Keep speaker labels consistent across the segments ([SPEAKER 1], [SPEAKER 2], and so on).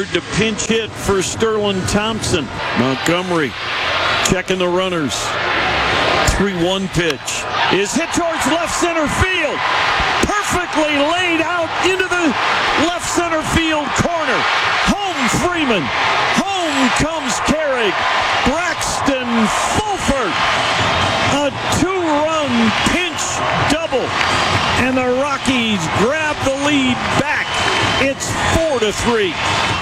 [SPEAKER 1] Fulford to pinch hit for Sterling Thompson. Montgomery checking the runners. 3-1 pitch is hit towards left center field. Perfectly laid out into the left center field corner. Home Freeman. Home comes Carrig. Braxton Fulford. A 2-run pinch double. And the Rockies grab the lead back. It's 4-3.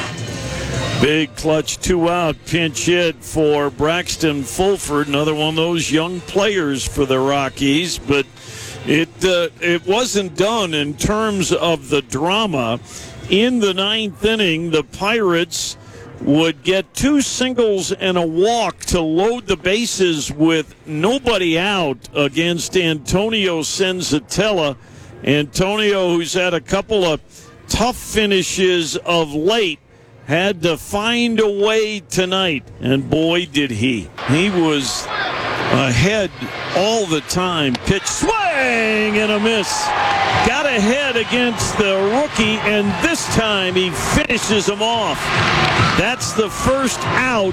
[SPEAKER 1] Big clutch 2-out pinch hit for Braxton Fulford. Another one of those young players for the Rockies. But it wasn't done in terms of the drama. In the ninth inning, the Pirates would get 2 singles and a walk to load the bases with nobody out against Antonio Senzatella. Antonio, who's had a couple of tough finishes of late, had to find a way tonight, and boy did he. He was ahead all the time. Pitch swing and a miss. Got ahead against the rookie, and this time he finishes him off. That's the first out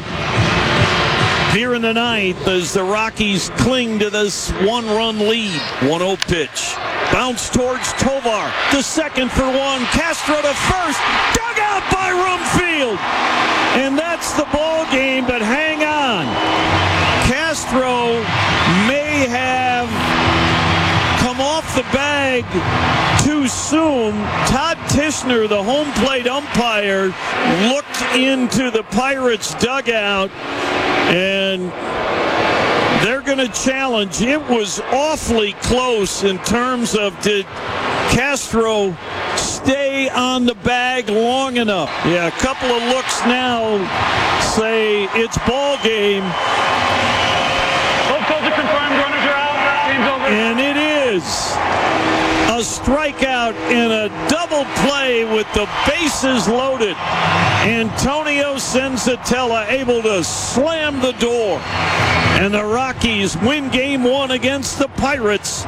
[SPEAKER 1] here in the ninth as the Rockies cling to this 1-run lead. 1-0 pitch. Bounce towards Tovar. To second for 1. Castro to first. Dug out by Rumfield. And that's the ball game, but hang on. Castro may have come off the bag too soon. Todd Tishner, the home plate umpire, looked into the Pirates dugout, and they're going to challenge. It was awfully close in terms of did Castro stay on the bag long enough. Yeah, a couple of looks now say it's ball game.
[SPEAKER 2] Both calls are confirmed. Runners are out. Game's over.
[SPEAKER 1] And it is a strikeout in a double play with the bases loaded. Antonio Senzatella able to slam the door. And the Rockies win game 1 against the Pirates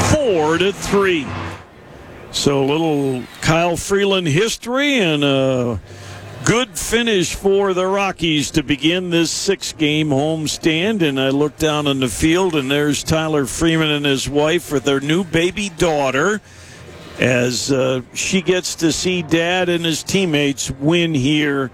[SPEAKER 1] 4-3. So a little Kyle Freeland history and a good finish for the Rockies to begin this 6-game homestand. And I look down on the field, and there's Tyler Freeman and his wife with their new baby daughter as she gets to see Dad and his teammates win here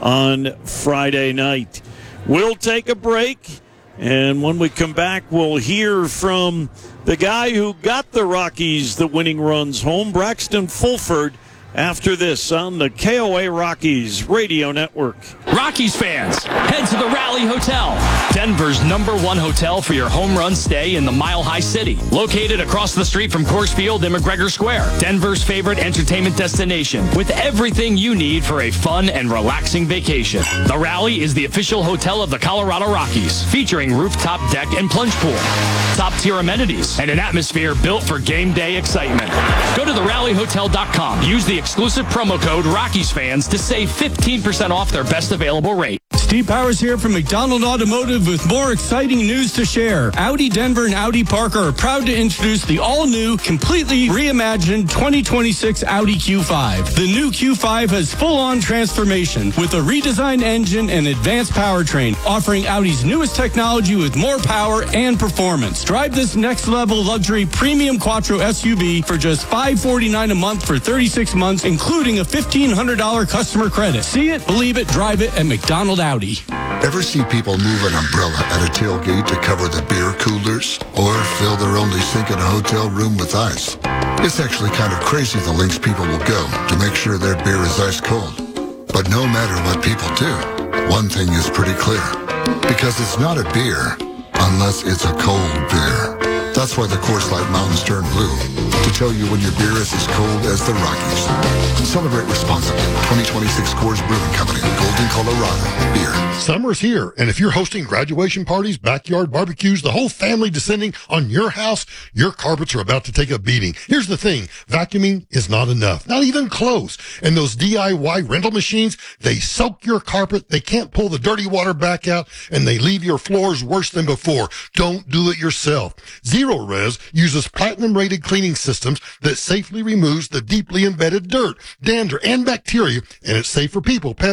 [SPEAKER 1] on Friday night. We'll take a break, and when we come back, we'll hear from the guy who got the Rockies the winning runs home, Braxton Fulford, after this on the KOA Rockies Radio Network.
[SPEAKER 3] Rockies fans, head to the Rally Hotel, Denver's #1 hotel for your home run stay in the Mile High City. Located across the street from Coors Field and McGregor Square, Denver's favorite entertainment destination with everything you need for a fun and relaxing vacation. The Rally is the official hotel of the Colorado Rockies, featuring rooftop deck and plunge pool, top-tier amenities, and an atmosphere built for game day excitement. Go to therallyhotel.com. Use the exclusive promo code Rockies fans to save 15% off their best available rate.
[SPEAKER 4] Steve Powers here from McDonald Automotive with more exciting news to share. Audi Denver and Audi Parker are proud to introduce the all-new, completely reimagined 2026 Audi Q5. The new Q5 has full-on transformation with a redesigned engine and advanced powertrain, offering Audi's newest technology with more power and performance. Drive this next-level luxury premium Quattro SUV for just $549 a month for 36 months, including a $1,500 customer credit. See it, believe it, drive it at McDonald Audi.
[SPEAKER 5] Ever see people move an umbrella at a tailgate to cover the beer coolers? Or fill their only sink in a hotel room with ice? It's actually kind of crazy the lengths people will go to make sure their beer is ice cold. But no matter what people do, one thing is pretty clear. Because it's not a beer unless it's a cold beer. That's why the Coors Light Mountains turn blue, to tell you when your beer is as cold as the Rockies. Celebrate responsibly. 2026 Coors Brewing Company, Golden, Colorado. Beer.
[SPEAKER 6] Summer's here, and if you're hosting graduation parties, backyard barbecues, the whole family descending on your house, your carpets are about to take a beating. Here's the thing, vacuuming is not enough, not even close. And those DIY rental machines, they soak your carpet, they can't pull the dirty water back out, and they leave your floors worse than before. Don't do it yourself. Zero Res uses platinum-rated cleaning systems that safely removes the deeply embedded dirt, dander, and bacteria, and it's safe for people, pets,